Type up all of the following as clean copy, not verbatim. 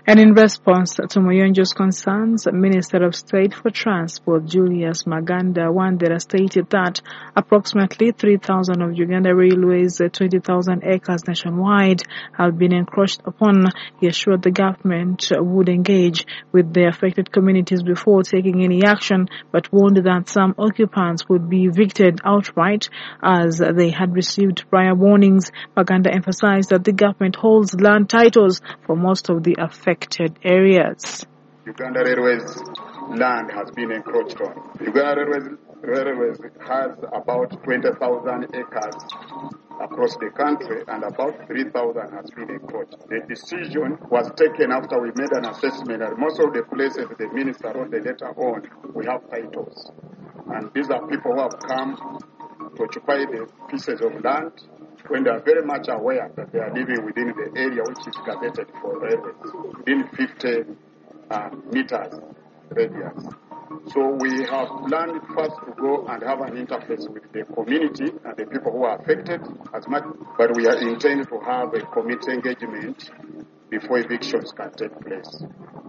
And in response to Muyonjo's concerns, Minister of State for Transport Julius Maganda Wandera stated that approximately 3,000 of Uganda Railways' 20,000 acres nationwide have been encroached upon. He assured the government would engage with the affected communities before taking any action, but warned that some occupants would be evicted outright as they had received prior warnings. Maganda emphasized that the government holds land titles for most of the affected areas. Uganda Railways land has been encroached on. Uganda Railways has about 20,000 acres across the country, and about 3,000 has been encroached. The decision was taken after we made an assessment that most of the places the minister wrote the letter on, we have titles. And these are people who have come to occupy the pieces of land when they are very much aware that they are living within the area which is gazetted for railways, within 50 meters radius. So we have planned first to go and have an interface with the community and the people who are affected as much, but we are intending to have a community engagement before evictions can take place.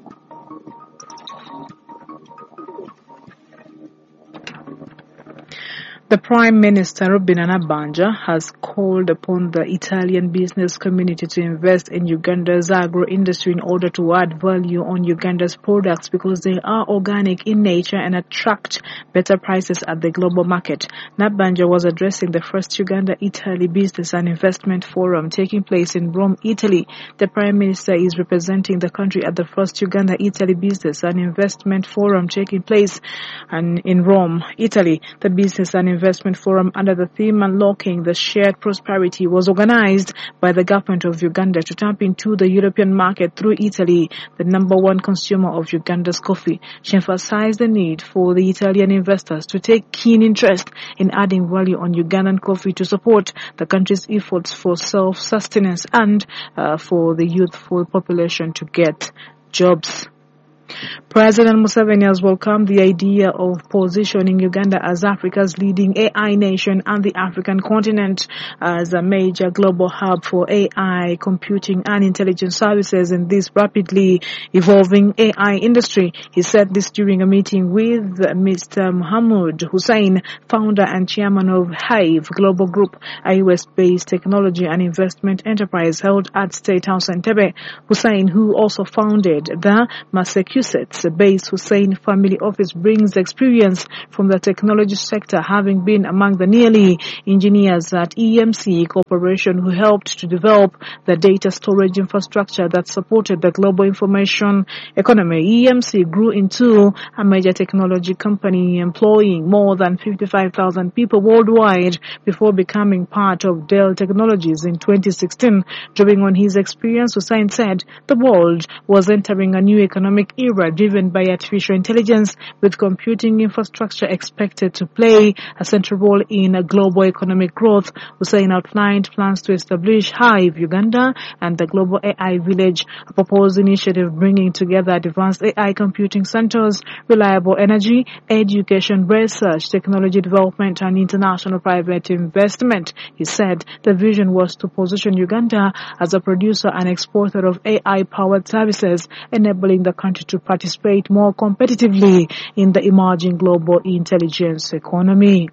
The Prime Minister, Binana Banja, has called upon the Italian business community to invest in Uganda's agro-industry in order to add value on Uganda's products because they are organic in nature and attract better prices at the global market. Nabanja was addressing the first Uganda-Italy Business and Investment Forum taking place in Rome, Italy. The Prime Minister is representing the country at the first Uganda-Italy Business and Investment Forum taking place in Rome, Italy. The Business and Investment Forum under the theme Unlocking the Shared Prosperity was organized by the government of Uganda to tap into the European market through Italy, the number one consumer of Uganda's coffee. She emphasized the need for the Italian investors to take keen interest in adding value on Ugandan coffee to support the country's efforts for self-sustenance and for the youthful population to get jobs. President Museveni has welcomed the idea of positioning Uganda as Africa's leading AI nation and the African continent as a major global hub for AI computing and intelligence services in this rapidly evolving AI industry. He said this during a meeting with Mr. Mohammed Hussein, founder and chairman of Hive Global Group, a US-based technology and investment enterprise held at State House Entebbe. Hussein, who also founded the Massachusetts-based Hussein Family Office, brings experience from the technology sector, having been among the nearly engineers at EMC Corporation who helped to develop the data storage infrastructure that supported the global information economy. EMC grew into a major technology company employing more than 55,000 people worldwide before becoming part of Dell Technologies in 2016. Drawing on his experience, Hussein said the world was entering a new economic era driven by artificial intelligence, with computing infrastructure expected to play a central role in global economic growth. Hussein outlined plans to establish Hive Uganda and the Global AI Village, a proposed initiative bringing together advanced AI computing centers, reliable energy, education, research, technology development, and international private investment. He said the vision was to position Uganda as a producer and exporter of AI-powered services, enabling the country to participate more competitively in the emerging global intelligence economy.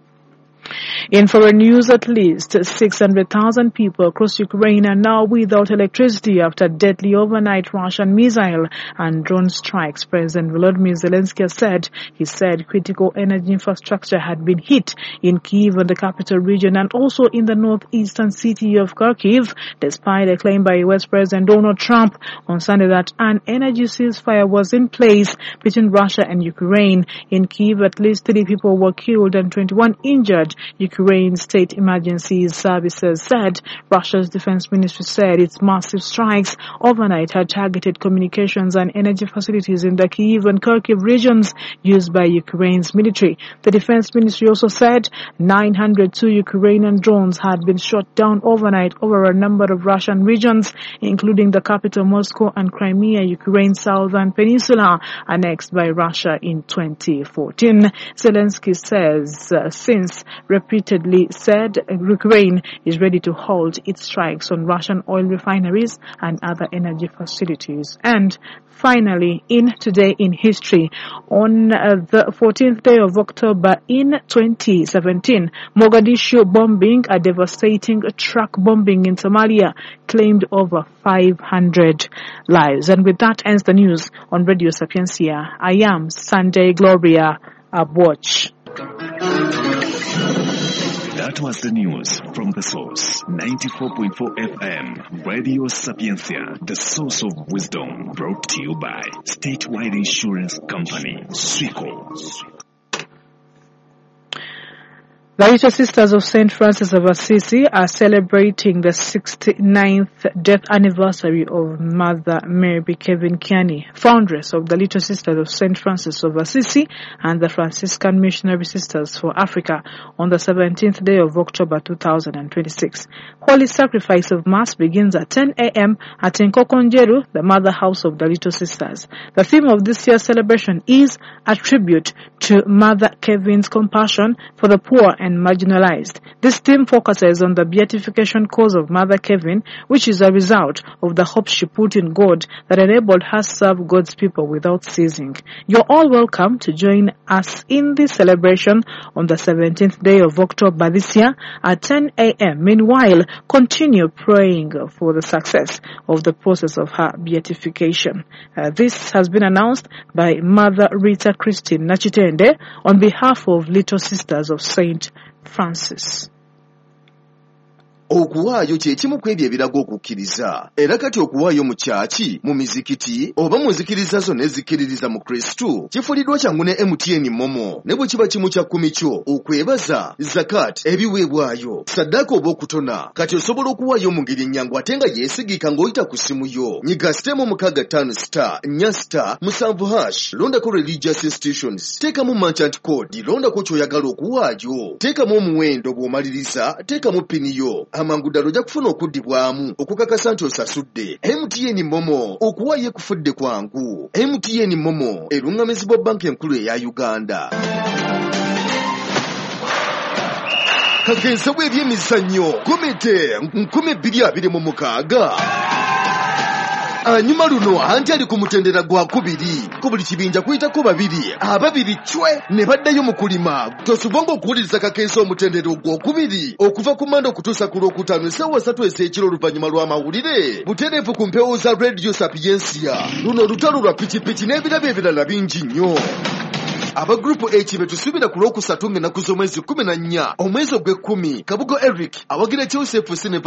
In foreign news, at least 600,000 people across Ukraine are now without electricity after deadly overnight Russian missile and drone strikes. President Volodymyr Zelensky said critical energy infrastructure had been hit in Kyiv and the capital region and also in the northeastern city of Kharkiv, despite a claim by US President Donald Trump on Sunday that an energy ceasefire was in place between Russia and Ukraine. In Kyiv, at least 3 people were killed and 21 injured. Ukraine State Emergency Services said Russia's defense ministry said its massive strikes overnight had targeted communications and energy facilities in the Kyiv and Kharkiv regions used by Ukraine's military. The defense ministry also said 902 Ukrainian drones had been shot down overnight over a number of Russian regions, including the capital Moscow and Crimea, Ukraine's southern peninsula, annexed by Russia in 2014. Zelensky says since repeatedly said Ukraine is ready to halt its strikes on Russian oil refineries and other energy facilities. And finally, in Today in History, on the 14th day of October in 2017, Mogadishu bombing, a devastating truck bombing in Somalia, claimed over 500 lives. And with that ends the news on Radio Sapiencia. I am Sunday Gloria Abwatch. That was the news from The Source. 94.4 FM, Radio Sapiencia, the source of wisdom, brought to you by Statewide Insurance Company, Swico. The Little Sisters of St. Francis of Assisi are celebrating the 69th death anniversary of Mother Mary Kevin Kiani, foundress of the Little Sisters of St. Francis of Assisi and the Franciscan Missionary Sisters for Africa on the 17th day of October 2026. Holy sacrifice of Mass begins at 10 a.m. at Nkokonjeru, the mother house of the Little Sisters. The theme of this year's celebration is a tribute to Mother Kevin's compassion for the poor and marginalized. This theme focuses on the beatification cause of Mother Kevin, which is a result of the hope she put in God that enabled her to serve God's people without ceasing. You're all welcome to join us in this celebration on the 17th day of October this year at 10 a.m. Meanwhile, continue praying for the success of the process of her beatification. This has been announced by Mother Rita Christine Nachitende on behalf of Little Sisters of St. Francis. Okuwaayo kye kimu ku ebyo ebiraga okukkiriza. Era kati okuwaayo mu kyaki, mu mizikiti, oba mu nzikiriza zo n'ezikiririza mu Kristu, kifuliddwa kyangu ne MTN Momo. Ne bwe kiba kimu kya 10 kyo, okwebaza, zakat, ebiweebwayo, saddaaka oba okutona. Kati osobola okuwaayo mu ngeri nnyangu ate nga yeesigika ng'oyita ku simu yo. Nyiga *655*7#, londako religious institutions, teekamu merchant code, londako ky'oyagala okuwaayo. Teekamu omuwendo bw'omaliriza, teekamu pini yo. Amangudalo ojja kufuna okuddibwamu okukakasa nti osasudde. MTN Momo, okuwaayo kufudde kwangu. MTN Momo, erungamizibwa banka enkulu eya Uganda. Kagensa bw'ebyemizannyo, komite 2026. Anyuma luno anti ali ku mutendera gwa 2 ku buli kibinja kuyitako 2 ababiri chwe ne baddayo mu kulima. Tosubonga okuwuliriza kakensa omutendera gwa 2 okuva ku Mande okutuusa ku Lwokutaano essaawa 3 ez'ekiro oluvannyuma lw'amawulire. Butereevu ku mpewo za Radio Sapiencia. Luno olutalo lwa pikipiki n'ebirabo ebirala bingi nnyo. Aba grupu H betusubira ku Lwokusatu ng'ennaku z'omwezi 14 omwezi ogw'Ekkumi. Kabugo Eric awagira Joseph Sine